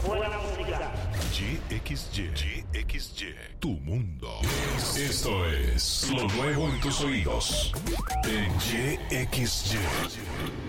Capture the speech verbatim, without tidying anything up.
buena música. Y X Y, Y X Y, tu mundo. Esto es lo nuevo en tus oídos. En Y X Y.